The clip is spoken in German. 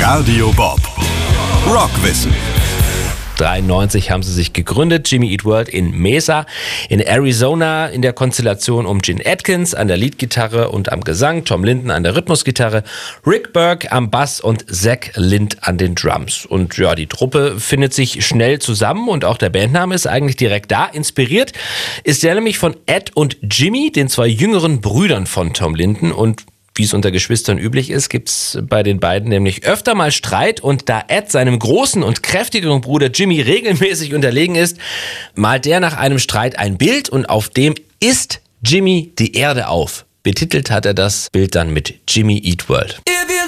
Radio Bob. Rockwissen. 1993 haben sie sich gegründet, Jimmy Eat World in Mesa in Arizona, in der Konstellation um Gene Atkins an der Leadgitarre und am Gesang, Tom Linton an der Rhythmusgitarre, Rick Burke am Bass und Zach Lind an den Drums. Und ja, die Truppe findet sich schnell zusammen und auch der Bandname ist eigentlich direkt da. Inspiriert ist der nämlich von Ed und Jimmy, den zwei jüngeren Brüdern von Tom Linton, und wie es unter Geschwistern üblich ist, gibt's bei den beiden nämlich öfter mal Streit, und da Ed seinem großen und kräftigeren Bruder Jimmy regelmäßig unterlegen ist, malt der nach einem Streit ein Bild und auf dem isst Jimmy die Erde auf. Betitelt hat er das Bild dann mit Jimmy Eat World.